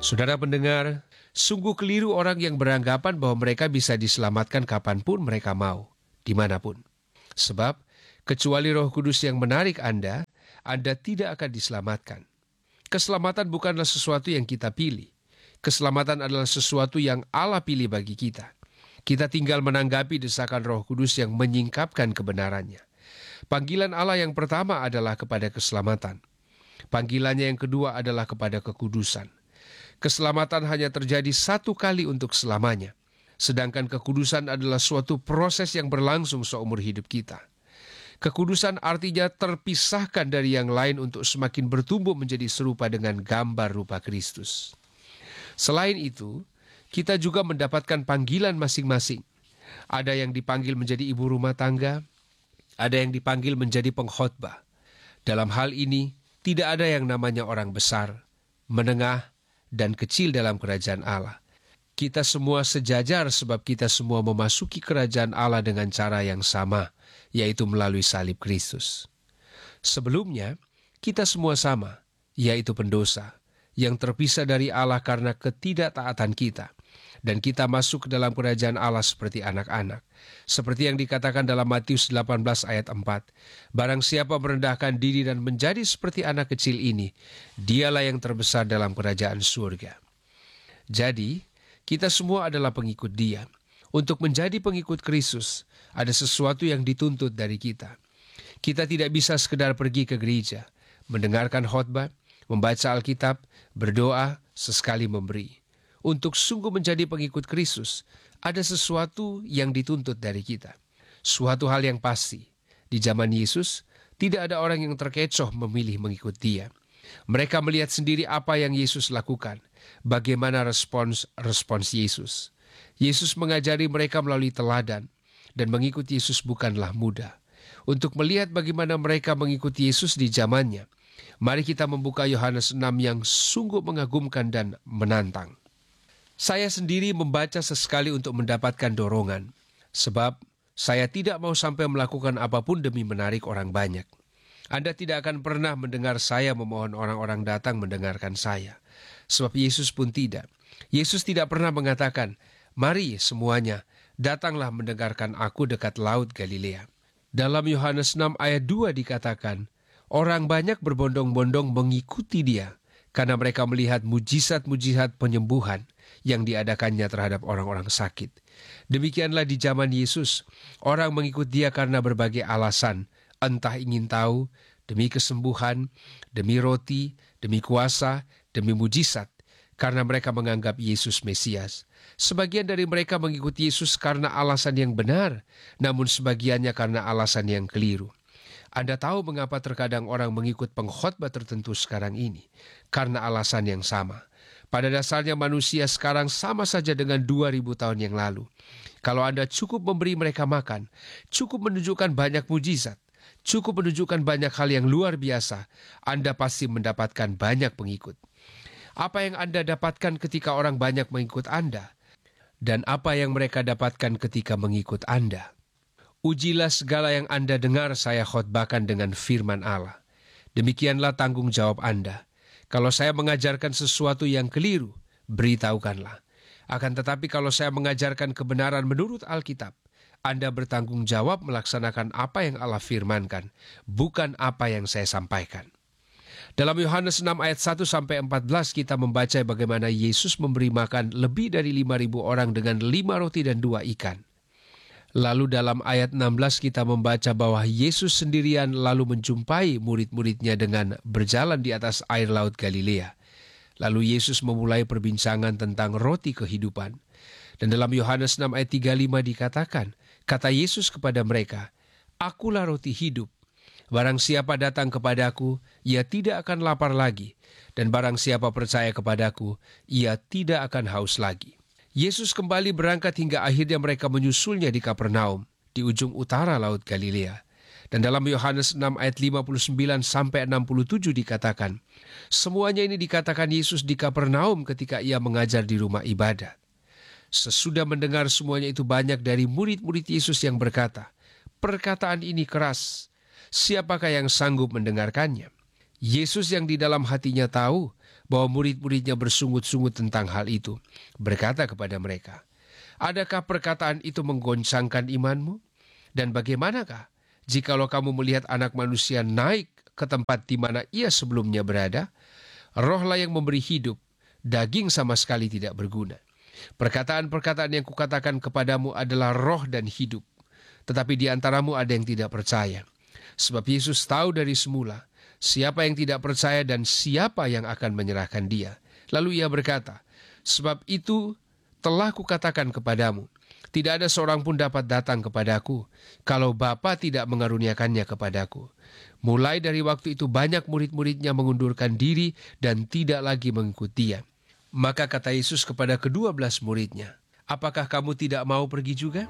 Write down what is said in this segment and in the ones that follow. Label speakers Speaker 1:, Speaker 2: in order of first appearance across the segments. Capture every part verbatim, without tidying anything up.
Speaker 1: Saudara pendengar, sungguh keliru orang yang beranggapan bahwa mereka bisa diselamatkan kapanpun mereka mau, dimanapun. Sebab, kecuali Roh Kudus yang menarik Anda, Anda tidak akan diselamatkan. Keselamatan bukanlah sesuatu yang kita pilih. Keselamatan adalah sesuatu yang Allah pilih bagi kita. Kita tinggal menanggapi desakan Roh Kudus yang menyingkapkan kebenarannya. Panggilan Allah yang pertama adalah kepada keselamatan. Panggilannya yang kedua adalah kepada kekudusan. Keselamatan hanya terjadi satu kali untuk selamanya. Sedangkan kekudusan adalah suatu proses yang berlangsung seumur hidup kita. Kekudusan artinya terpisahkan dari yang lain untuk semakin bertumbuh menjadi serupa dengan gambar rupa Kristus. Selain itu, kita juga mendapatkan panggilan masing-masing. Ada yang dipanggil menjadi ibu rumah tangga, ada yang dipanggil menjadi pengkhotbah. Dalam hal ini, tidak ada yang namanya orang besar, menengah, dan kecil dalam kerajaan Allah. Kita semua sejajar sebab kita semua memasuki kerajaan Allah dengan cara yang sama, yaitu melalui salib Kristus. Sebelumnya, kita semua sama, yaitu pendosa, yang terpisah dari Allah karena ketidaktaatan kita. Dan kita masuk ke dalam kerajaan Allah seperti anak-anak. Seperti yang dikatakan dalam Matius delapan belas ayat empat. Barang siapa merendahkan diri dan menjadi seperti anak kecil ini, dialah yang terbesar dalam kerajaan surga. Jadi, kita semua adalah pengikut Dia. Untuk menjadi pengikut Kristus, ada sesuatu yang dituntut dari kita. Kita tidak bisa sekedar pergi ke gereja, mendengarkan khotbah, membaca Alkitab, berdoa, sesekali memberi. Untuk sungguh menjadi pengikut Kristus, ada sesuatu yang dituntut dari kita. Suatu hal yang pasti, di zaman Yesus, tidak ada orang yang terkecoh memilih mengikut Dia. Mereka melihat sendiri apa yang Yesus lakukan, bagaimana respons-respons Yesus. Yesus mengajari mereka melalui teladan, dan mengikuti Yesus bukanlah mudah. Untuk melihat bagaimana mereka mengikuti Yesus di zamannya, mari kita membuka Yohanes enam yang sungguh mengagumkan dan menantang. Saya sendiri membaca sesekali untuk mendapatkan dorongan, sebab saya tidak mau sampai melakukan apapun demi menarik orang banyak. Anda tidak akan pernah mendengar saya memohon orang-orang datang mendengarkan saya, sebab Yesus pun tidak. Yesus tidak pernah mengatakan, "Mari semuanya, datanglah mendengarkan aku dekat laut Galilea." Dalam Yohanes enam ayat dua dikatakan, orang banyak berbondong-bondong mengikuti Dia, karena mereka melihat mujizat-mujizat penyembuhan yang diadakannya terhadap orang-orang sakit. Demikianlah di zaman Yesus, orang mengikut Dia karena berbagai alasan, entah ingin tahu, demi kesembuhan, demi roti, demi kuasa, demi mujizat, karena mereka menganggap Yesus Mesias. Sebagian dari mereka mengikuti Yesus karena alasan yang benar, namun sebagiannya karena alasan yang keliru. Anda tahu mengapa terkadang orang mengikut pengkhotbah tertentu sekarang ini? Karena alasan yang sama. Pada dasarnya manusia sekarang sama saja dengan dua ribu tahun yang lalu. Kalau Anda cukup memberi mereka makan, cukup menunjukkan banyak mujizat, cukup menunjukkan banyak hal yang luar biasa, Anda pasti mendapatkan banyak pengikut. Apa yang Anda dapatkan ketika orang banyak mengikut Anda? Dan apa yang mereka dapatkan ketika mengikut Anda? Ujilah segala yang Anda dengar saya khotbahkan dengan firman Allah. Demikianlah tanggung jawab Anda. Kalau saya mengajarkan sesuatu yang keliru, beritahukanlah. Akan tetapi kalau saya mengajarkan kebenaran menurut Alkitab, Anda bertanggung jawab melaksanakan apa yang Allah firmankan, bukan apa yang saya sampaikan. Dalam Yohanes enam ayat satu sampai empat belas kita membaca bagaimana Yesus memberi makan lebih dari lima ribu orang dengan lima roti dan dua ikan. Lalu dalam ayat enam belas kita membaca bahwa Yesus sendirian lalu menjumpai murid-muridnya dengan berjalan di atas air laut Galilea. Lalu Yesus memulai perbincangan tentang roti kehidupan. Dan dalam Yohanes enam ayat tiga puluh lima dikatakan, kata Yesus kepada mereka, "Akulah roti hidup. Barang siapa datang kepadaku, ia tidak akan lapar lagi. Dan barang siapa percaya kepadaku, ia tidak akan haus lagi." Yesus kembali berangkat hingga akhirnya mereka menyusulnya di Kapernaum, di ujung utara Laut Galilea. Dan dalam Yohanes enam ayat lima puluh sembilan sampai enam puluh tujuh dikatakan, semuanya ini dikatakan Yesus di Kapernaum ketika ia mengajar di rumah ibadat. Sesudah mendengar semuanya itu banyak dari murid-murid Yesus yang berkata, "Perkataan ini keras, siapakah yang sanggup mendengarkannya?" Yesus yang di dalam hatinya tahu bahwa murid-muridnya bersungut-sungut tentang hal itu, berkata kepada mereka, "Adakah perkataan itu menggoncangkan imanmu? Dan bagaimanakah jikalau kamu melihat Anak Manusia naik ke tempat di mana ia sebelumnya berada? Rohlah yang memberi hidup, daging sama sekali tidak berguna. Perkataan-perkataan yang kukatakan kepadamu adalah roh dan hidup, tetapi di antaramu ada yang tidak percaya." Sebab Yesus tahu dari semula siapa yang tidak percaya dan siapa yang akan menyerahkan dia. Lalu ia berkata, "Sebab itu telah kukatakan kepadamu, tidak ada seorang pun dapat datang kepadaku kalau Bapa tidak mengaruniakannya kepadaku." Mulai dari waktu itu banyak murid-muridnya mengundurkan diri dan tidak lagi mengikut dia. Maka kata Yesus kepada kedua belas muridnya, "Apakah kamu tidak mau pergi juga?"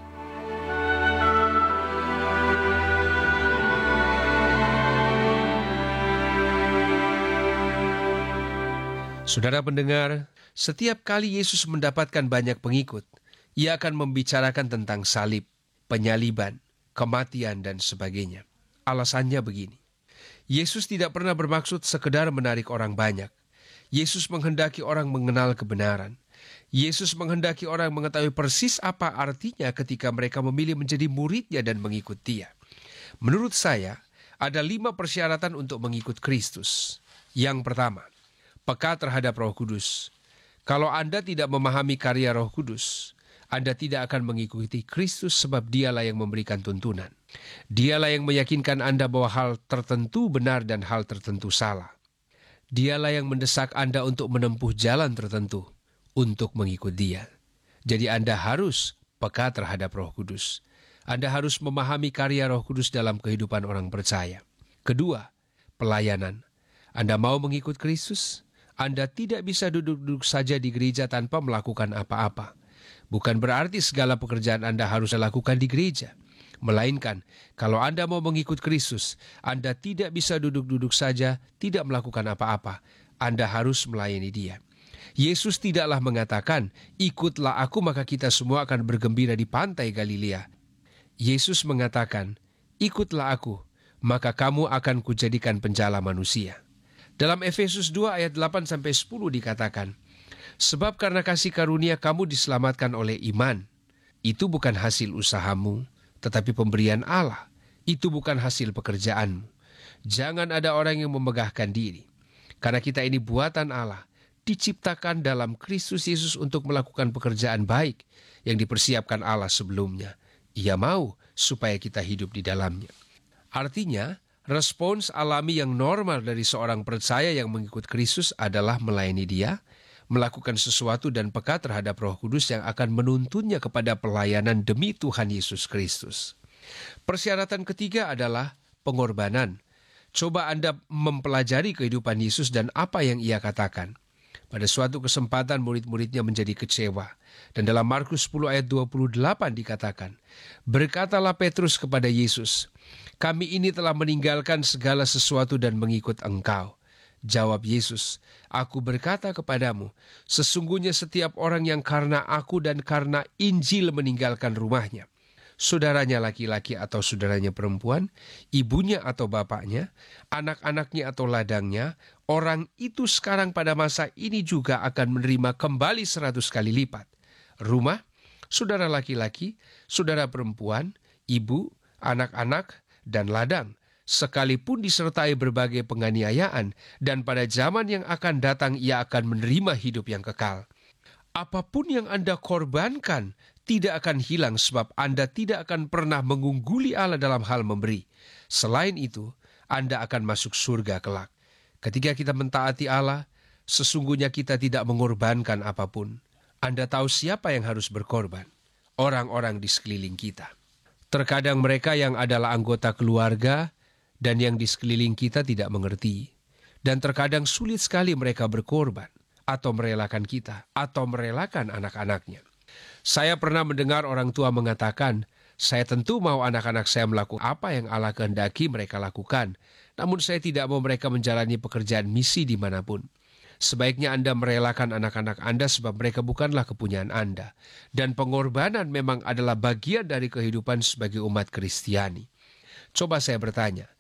Speaker 1: Saudara pendengar, setiap kali Yesus mendapatkan banyak pengikut, ia akan membicarakan tentang salib, penyaliban, kematian, dan sebagainya. Alasannya begini, Yesus tidak pernah bermaksud sekedar menarik orang banyak. Yesus menghendaki orang mengenal kebenaran. Yesus menghendaki orang mengetahui persis apa artinya ketika mereka memilih menjadi muridnya dan mengikut dia. Menurut saya, ada lima persyaratan untuk mengikut Kristus. Yang pertama, peka terhadap Roh Kudus. Kalau Anda tidak memahami karya Roh Kudus, Anda tidak akan mengikuti Kristus sebab dialah yang memberikan tuntunan. Dialah yang meyakinkan Anda bahwa hal tertentu benar dan hal tertentu salah. Dialah yang mendesak Anda untuk menempuh jalan tertentu untuk mengikut Dia. Jadi Anda harus peka terhadap Roh Kudus. Anda harus memahami karya Roh Kudus dalam kehidupan orang percaya. Kedua, pelayanan. Anda mau mengikut Kristus? Anda tidak bisa duduk-duduk saja di gereja tanpa melakukan apa-apa. Bukan berarti segala pekerjaan Anda harus lakukan di gereja. Melainkan, kalau Anda mau mengikut Kristus, Anda tidak bisa duduk-duduk saja, tidak melakukan apa-apa. Anda harus melayani Dia. Yesus tidaklah mengatakan, "Ikutlah aku maka kita semua akan bergembira di pantai Galilea." Yesus mengatakan, "Ikutlah aku, maka kamu akan kujadikan penjala manusia." Dalam Efesus dua ayat delapan sampai sepuluh dikatakan, "Sebab karena kasih karunia kamu diselamatkan oleh iman. Itu bukan hasil usahamu, tetapi pemberian Allah. Itu bukan hasil pekerjaanmu. Jangan ada orang yang memegahkan diri. Karena kita ini buatan Allah, diciptakan dalam Kristus Yesus untuk melakukan pekerjaan baik yang dipersiapkan Allah sebelumnya. Ia mau supaya kita hidup di dalamnya." Artinya, respons alami yang normal dari seorang percaya yang mengikut Kristus adalah melayani Dia, melakukan sesuatu dan peka terhadap Roh Kudus yang akan menuntunnya kepada pelayanan demi Tuhan Yesus Kristus. Persyaratan ketiga adalah pengorbanan. Coba Anda mempelajari kehidupan Yesus dan apa yang Ia katakan. Pada suatu kesempatan murid-muridnya menjadi kecewa. Dan dalam Markus sepuluh ayat dua puluh delapan dikatakan, "Berkatalah Petrus kepada Yesus, 'Kami ini telah meninggalkan segala sesuatu dan mengikut Engkau.' Jawab Yesus, 'Aku berkata kepadamu, sesungguhnya setiap orang yang karena aku dan karena Injil meninggalkan rumahnya, saudaranya laki-laki atau saudaranya perempuan, ibunya atau bapaknya, anak-anaknya atau ladangnya, orang itu sekarang pada masa ini juga akan menerima kembali seratus kali lipat. Rumah, saudara laki-laki, saudara perempuan, ibu, anak-anak, dan ladang, sekalipun disertai berbagai penganiayaan, dan pada zaman yang akan datang ia akan menerima hidup yang kekal. Apapun yang Anda korbankan tidak akan hilang sebab Anda tidak akan pernah mengungguli Allah dalam hal memberi. Selain itu, Anda akan masuk surga kelak. Ketika kita mentaati Allah, sesungguhnya kita tidak mengorbankan apapun. Anda tahu siapa yang harus berkorban? Orang-orang di sekeliling kita. Terkadang mereka yang adalah anggota keluarga dan yang di sekeliling kita tidak mengerti. Dan terkadang sulit sekali mereka berkorban atau merelakan kita atau merelakan anak-anaknya. Saya pernah mendengar orang tua mengatakan, "Saya tentu mau anak-anak saya melakukan apa yang Allah kehendaki mereka lakukan. Namun saya tidak mau mereka menjalani pekerjaan misi dimanapun. Sebaiknya Anda merelakan anak-anak Anda sebab mereka bukanlah kepunyaan Anda. Dan pengorbanan memang adalah bagian dari kehidupan sebagai umat Kristiani." Coba saya bertanya,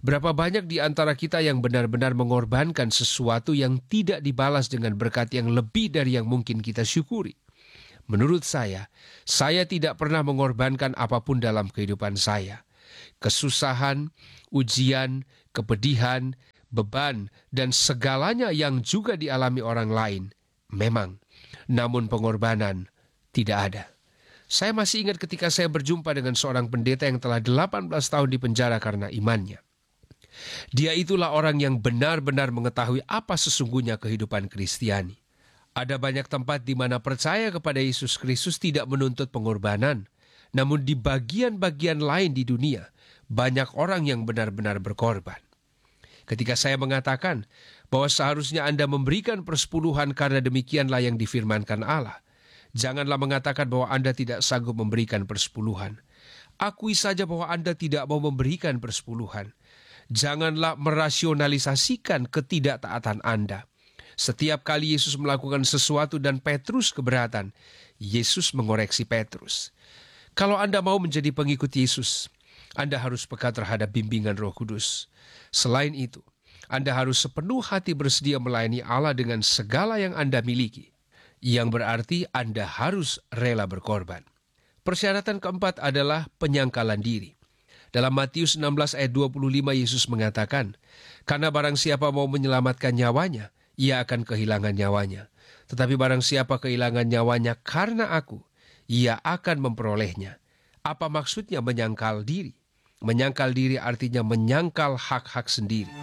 Speaker 1: Berapa banyak di antara kita yang benar-benar mengorbankan sesuatu yang tidak dibalas dengan berkat yang lebih dari yang mungkin kita syukuri? Menurut saya, saya tidak pernah mengorbankan apapun dalam kehidupan saya. Kesusahan, ujian, kepedihan, beban, dan segalanya yang juga dialami orang lain, memang, namun pengorbanan tidak ada. Saya masih ingat ketika saya berjumpa dengan seorang pendeta yang telah delapan belas tahun di penjara karena imannya. Dia itulah orang yang benar-benar mengetahui apa sesungguhnya kehidupan Kristiani. Ada banyak tempat di mana percaya kepada Yesus Kristus tidak menuntut pengorbanan, namun di bagian-bagian lain di dunia, banyak orang yang benar-benar berkorban. Ketika saya mengatakan bahwa seharusnya Anda memberikan persepuluhan karena demikianlah yang difirmankan Allah, janganlah mengatakan bahwa Anda tidak sanggup memberikan persepuluhan. Akui saja bahwa Anda tidak mau memberikan persepuluhan. Janganlah merasionalisasikan ketidaktaatan Anda. Setiap kali Yesus melakukan sesuatu dan Petrus keberatan, Yesus mengoreksi Petrus. Kalau Anda mau menjadi pengikut Yesus, Anda harus peka terhadap bimbingan Roh Kudus. Selain itu, Anda harus sepenuh hati bersedia melayani Allah dengan segala yang Anda miliki, yang berarti Anda harus rela berkorban. Persyaratan keempat adalah penyangkalan diri. Dalam Matius enam belas ayat dua puluh lima, Yesus mengatakan, "Karena barang siapa mau menyelamatkan nyawanya, ia akan kehilangan nyawanya. Tetapi barang siapa kehilangan nyawanya karena aku, ia akan memperolehnya." Apa maksudnya menyangkal diri? Menyangkal diri artinya menyangkal hak-hak sendiri.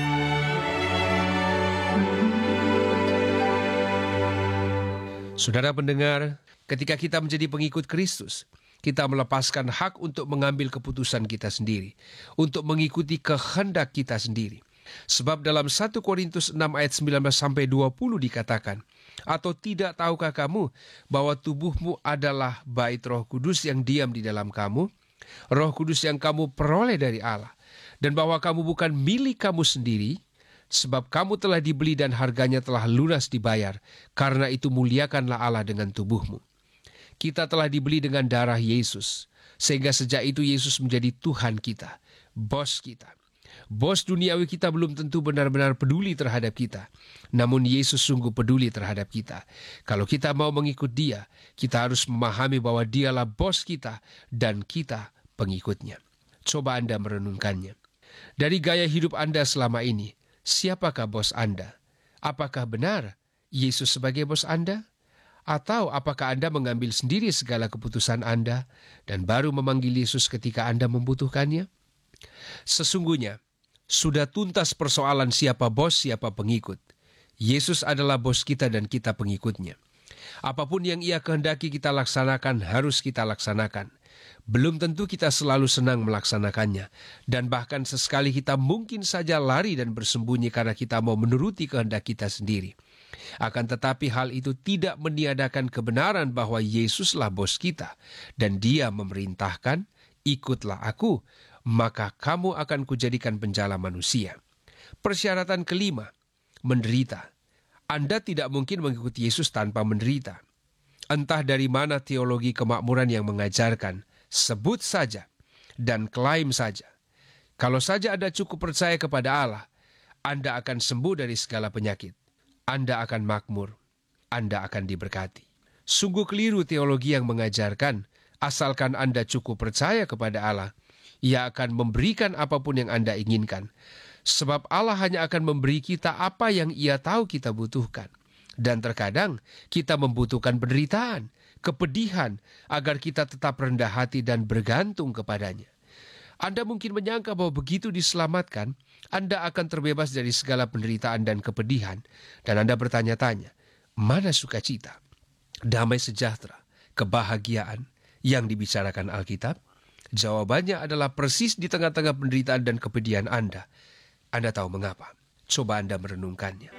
Speaker 1: Saudara pendengar, ketika kita menjadi pengikut Kristus, kita melepaskan hak untuk mengambil keputusan kita sendiri, untuk mengikuti kehendak kita sendiri. Sebab dalam satu Korintus enam ayat sembilan belas sampai dua puluh dikatakan, "Atau tidak tahukah kamu bahwa tubuhmu adalah bait Roh Kudus yang diam di dalam kamu, Roh Kudus yang kamu peroleh dari Allah, dan bahwa kamu bukan milik kamu sendiri, sebab kamu telah dibeli dan harganya telah lunas dibayar, karena itu muliakanlah Allah dengan tubuhmu." Kita telah dibeli dengan darah Yesus, sehingga sejak itu Yesus menjadi Tuhan kita, bos kita. Bos duniawi kita belum tentu benar-benar peduli terhadap kita, namun Yesus sungguh peduli terhadap kita. Kalau kita mau mengikut Dia, kita harus memahami bahwa Dialah bos kita dan kita pengikutnya. Coba Anda merenungkannya. Dari gaya hidup Anda selama ini, siapakah bos Anda? Apakah benar Yesus sebagai bos Anda? Atau apakah Anda mengambil sendiri segala keputusan Anda dan baru memanggil Yesus ketika Anda membutuhkannya? Sesungguhnya, sudah tuntas persoalan siapa bos, siapa pengikut. Yesus adalah bos kita dan kita pengikutnya. Apapun yang Ia kehendaki kita laksanakan, harus kita laksanakan. Belum tentu kita selalu senang melaksanakannya, dan bahkan sesekali kita mungkin saja lari dan bersembunyi karena kita mau menuruti kehendak kita sendiri. Akan tetapi hal itu tidak meniadakan kebenaran bahwa Yesuslah bos kita, dan Dia memerintahkan, "Ikutlah aku, maka kamu akan kujadikan penjala manusia." Persyaratan kelima, menderita. Anda tidak mungkin mengikuti Yesus tanpa menderita. Entah dari mana teologi kemakmuran yang mengajarkan, sebut saja dan klaim saja. Kalau saja Anda cukup percaya kepada Allah, Anda akan sembuh dari segala penyakit. Anda akan makmur. Anda akan diberkati. Sungguh keliru teologi yang mengajarkan, asalkan Anda cukup percaya kepada Allah, Ia akan memberikan apapun yang Anda inginkan. Sebab Allah hanya akan memberi kita apa yang Ia tahu kita butuhkan. Dan terkadang kita membutuhkan penderitaan, kepedihan, agar kita tetap rendah hati dan bergantung kepadanya. Anda mungkin menyangka bahwa begitu diselamatkan, Anda akan terbebas dari segala penderitaan dan kepedihan. Dan Anda bertanya-tanya, mana sukacita, damai sejahtera, kebahagiaan yang dibicarakan Alkitab? Jawabannya adalah persis di tengah-tengah penderitaan dan kepedihan Anda. Anda tahu mengapa? Coba Anda merenungkannya.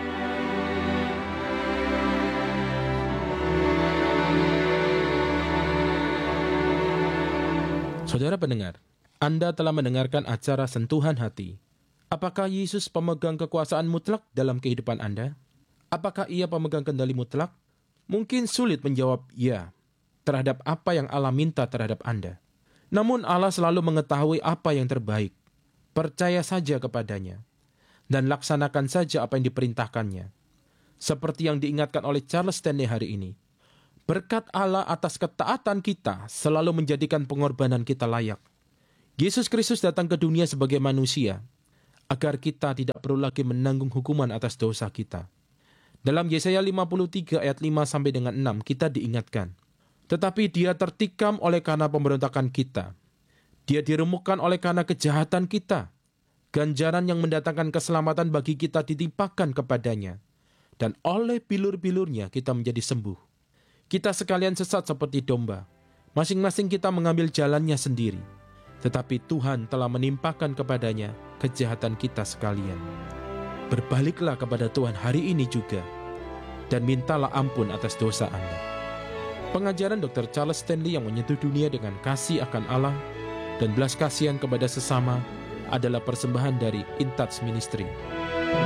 Speaker 2: Saudara pendengar, Anda telah mendengarkan acara Sentuhan Hati. Apakah Yesus pemegang kekuasaan mutlak dalam kehidupan Anda? Apakah Ia pemegang kendali mutlak? Mungkin sulit menjawab ya terhadap apa yang Allah minta terhadap Anda. Namun Allah selalu mengetahui apa yang terbaik. Percaya saja kepadanya, dan laksanakan saja apa yang diperintahkannya. Seperti yang diingatkan oleh Charles Stanley hari ini, berkat Allah atas ketaatan kita selalu menjadikan pengorbanan kita layak. Yesus Kristus datang ke dunia sebagai manusia, agar kita tidak perlu lagi menanggung hukuman atas dosa kita. Dalam Yesaya lima puluh tiga ayat lima sampai dengan enam kita diingatkan, tetapi dia tertikam oleh karena pemberontakan kita. Dia diremukkan oleh karena kejahatan kita. Ganjaran yang mendatangkan keselamatan bagi kita ditimpakan kepadanya. Dan oleh bilur-bilurnya kita menjadi sembuh. Kita sekalian sesat seperti domba. Masing-masing kita mengambil jalannya sendiri. Tetapi Tuhan telah menimpakan kepadanya kejahatan kita sekalian. Berbaliklah kepada Tuhan hari ini juga, dan mintalah ampun atas dosa Anda. Pengajaran dokter Charles Stanley yang menyentuh dunia dengan kasih akan Allah dan belas kasihan kepada sesama adalah persembahan dari In Touch Ministry.